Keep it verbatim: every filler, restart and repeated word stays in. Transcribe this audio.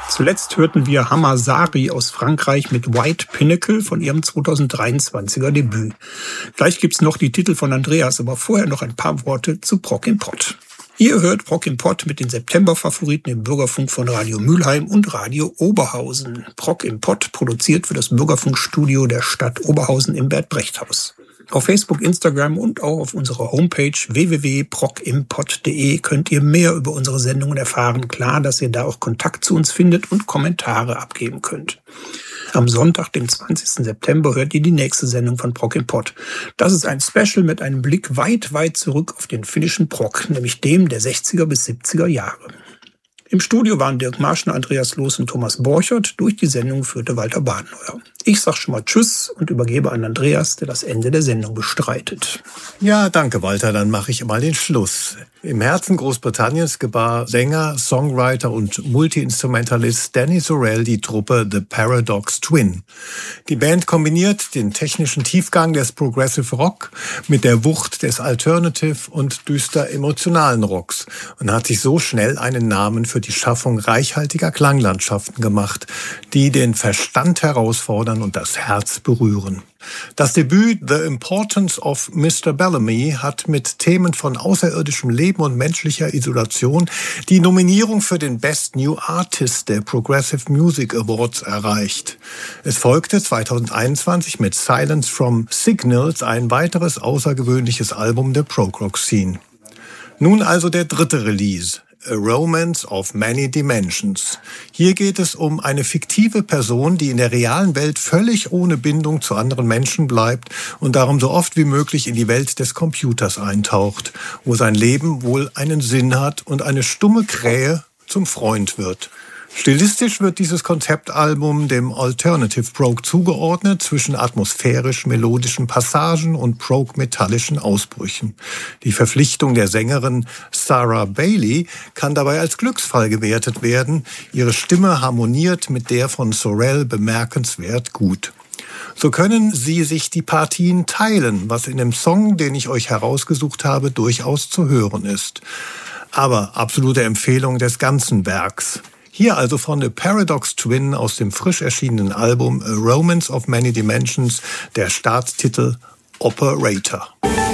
Zuletzt hörten wir Hamazari aus Frankreich mit White Pinnacle von ihrem zweitausenddreiundzwanziger Debüt. Gleich gibt's noch die Titel von Andreas, aber vorher noch ein paar Worte zu Prog im Pott. Ihr hört Prog im Pott mit den September-Favoriten im Bürgerfunk von Radio Mülheim und Radio Oberhausen. Prog im Pott produziert für das Bürgerfunkstudio der Stadt Oberhausen im Bert-Brecht-Haus. Auf Facebook, Instagram und auch auf unserer Homepage w w w punkt prog im pott punkt d e könnt ihr mehr über unsere Sendungen erfahren. Klar, dass ihr da auch Kontakt zu uns findet und Kommentare abgeben könnt. Am Sonntag, dem zwanzigsten September, hört ihr die nächste Sendung von Prog im Pott. Das ist ein Special mit einem Blick weit, weit zurück auf den finnischen Prog, nämlich dem der sechziger bis siebziger Jahre. Im Studio waren Dirk Marschner, Andreas Loos und Thomas Borchert. Durch die Sendung führte Walter Badenheuer. Ich sag schon mal Tschüss und übergebe an Andreas, der das Ende der Sendung bestreitet. Ja, danke Walter, dann mache ich mal den Schluss. Im Herzen Großbritanniens gebar Sänger, Songwriter und Multi-Instrumentalist Danny Sorrell die Truppe The Paradox Twin. Die Band kombiniert den technischen Tiefgang des Progressive Rock mit der Wucht des Alternative und düster emotionalen Rocks und hat sich so schnell einen Namen für die Schaffung reichhaltiger Klanglandschaften gemacht, die den Verstand herausfordern und das Herz berühren. Das Debüt The Importance of Mister Bellamy hat mit Themen von außerirdischem Leben und menschlicher Isolation die Nominierung für den Best New Artist der Progressive Music Awards erreicht. Es folgte zweitausendeinundzwanzig mit Silence from Signals ein weiteres außergewöhnliches Album der Prog-Rock-Scene. Nun also der dritte Release. A Romance of Many Dimensions. Hier geht es um eine fiktive Person, die in der realen Welt völlig ohne Bindung zu anderen Menschen bleibt und darum so oft wie möglich in die Welt des Computers eintaucht, wo sein Leben wohl einen Sinn hat und eine stumme Krähe zum Freund wird. Stilistisch wird dieses Konzeptalbum dem Alternative Prog zugeordnet, zwischen atmosphärisch-melodischen Passagen und Prog-metallischen Ausbrüchen. Die Verpflichtung der Sängerin Sarah Bailey kann dabei als Glücksfall gewertet werden. Ihre Stimme harmoniert mit der von Sorrell bemerkenswert gut. So können Sie sich die Partien teilen, was in dem Song, den ich euch herausgesucht habe, durchaus zu hören ist. Aber absolute Empfehlung des ganzen Werks. Hier also von The Paradox Twin aus dem frisch erschienenen Album A Romance of Many Dimensions, der Starttitel Operator.